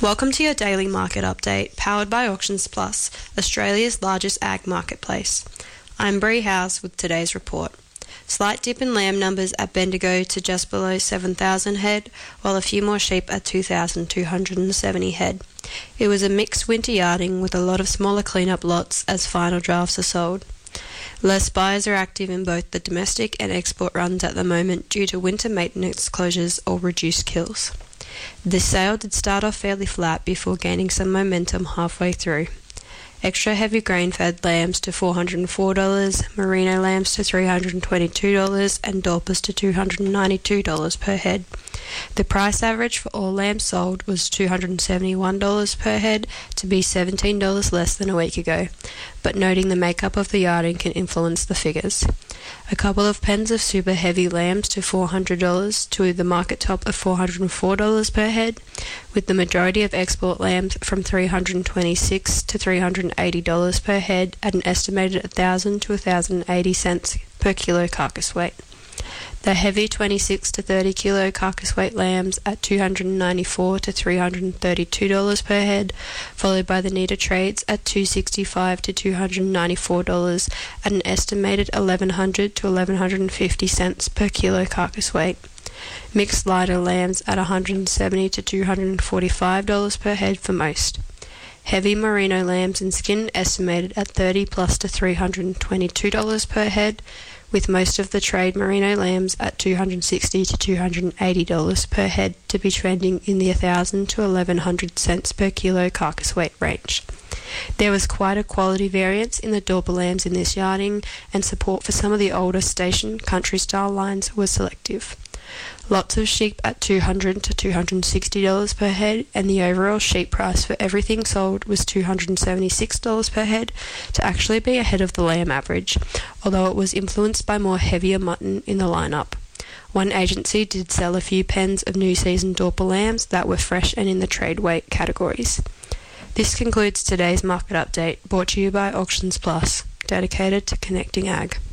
Welcome to your daily market update, powered by Auctions Plus, Australia's largest ag marketplace. I'm Bree House with today's report. Slight dip in lamb numbers at Bendigo to just below 7,000 head, while a few more sheep at 2,270 head. It was a mixed winter yarding with a lot of smaller clean-up lots as final drafts are sold. Less buyers are active in both the domestic and export runs at the moment due to winter maintenance closures or reduced kills. The sale did start off fairly flat before gaining some momentum halfway through. Extra heavy grain-fed lambs to $404, merino lambs to $322 and dorpers to $292 per head. The price average for all lambs sold was $271 per head, to be $17 less than a week ago, but noting the makeup of the yarding can influence the figures. A couple of pens of super heavy lambs to $400 to the market top of $404 per head, with the majority of export lambs from $326 to $380 per head at an estimated $1,000 to $1,080 per kilo carcass weight. The heavy 26 to 30 kilo carcass weight lambs at $294 to $332 per head, followed by the neater trades at $265 to $294 at an estimated $1,100 to $1,150 per kilo carcass weight. Mixed lighter lambs at $170 to $245 per head for most. Heavy merino lambs and skin estimated at $30 plus to $322 per head, with most of the trade merino lambs at $260 to $280 per head to be trending in the $1,000 to $1,100 per kilo carcass weight range. There was quite a quality variance in the Dorper lambs in this yarding, and support for some of the older station country style lines was selective. Lots of sheep at $200 to $260 per head, and the overall sheep price for everything sold was $276 per head, to actually be ahead of the lamb average, although it was influenced by more heavier mutton in the lineup. One agency did sell a few pens of new season Dorper lambs that were fresh and in the trade weight categories. This concludes today's market update, brought to you by Auctions Plus, dedicated to connecting ag.